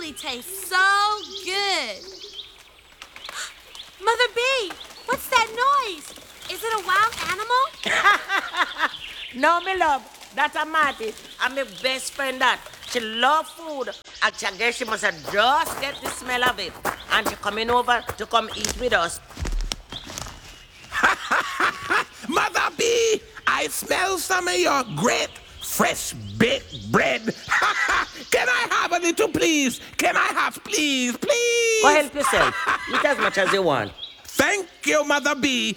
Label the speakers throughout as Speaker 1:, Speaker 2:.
Speaker 1: really tastes so good. Mother Bee, what's that noise? Is it a wild animal?
Speaker 2: No, me love. That's a Marty. I'm my best friend that. She love food. And I guess she must have just get the smell of it. And she coming over to come eat with us.
Speaker 3: Mother Bee, I smell some of your great fresh baked bread. Can I have a little, please? Can I have, please?
Speaker 2: Go help yourself. Eat as much as you want.
Speaker 3: Thank you, Mother Bee.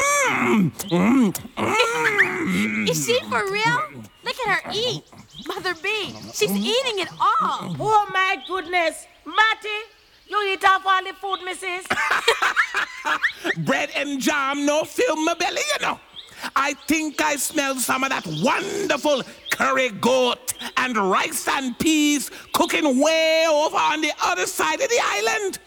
Speaker 1: Is she for real? Look at her eat. Mother Bee, she's eating it all.
Speaker 2: Oh, my goodness. Matty, you eat off all the food, missus.
Speaker 3: Bread and jam no fill my belly, you know. I think I smell some of that wonderful curry goat and rice and peas cooking way over on the other side of the island.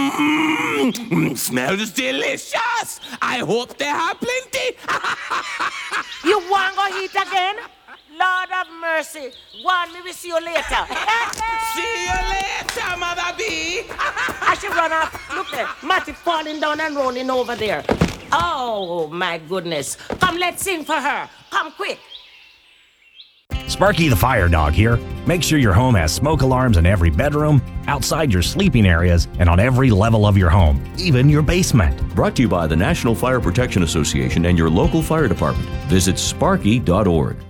Speaker 3: Smells delicious. I hope they have plenty.
Speaker 2: You want to go eat again? Lord of mercy. One, we will see you later.
Speaker 3: See you later, Mother Bee.
Speaker 2: I should run off. Look there. Matty falling down and rolling over there. Oh, my goodness. Come, let's sing for her. Come quick.
Speaker 4: Sparky the Fire Dog here. Make sure your home has smoke alarms in every bedroom, outside your sleeping areas, and on every level of your home, even your basement.
Speaker 5: Brought to you by the National Fire Protection Association and your local fire department. Visit sparky.org.